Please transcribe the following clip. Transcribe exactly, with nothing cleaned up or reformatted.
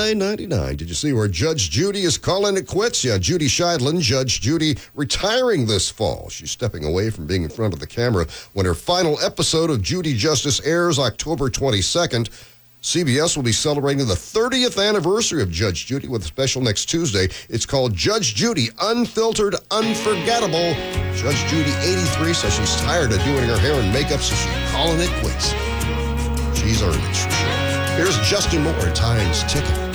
nine ninety-nine. Did you see where Judge Judy is calling it quits? Yeah, Judy Scheidlin, Judge Judy, retiring this fall. She's stepping away from being in front of the camera when her final episode of Judy Justice airs October twenty-second. C B S will be celebrating the thirtieth anniversary of Judge Judy with a special next Tuesday. It's called Judge Judy, Unfiltered, Unforgettable. Judge Judy, eighty-three, says she's tired of doing her hair and makeup, so she's calling it quits. She's earned it, for sure. Here's Justin Moore, Time's Ticking.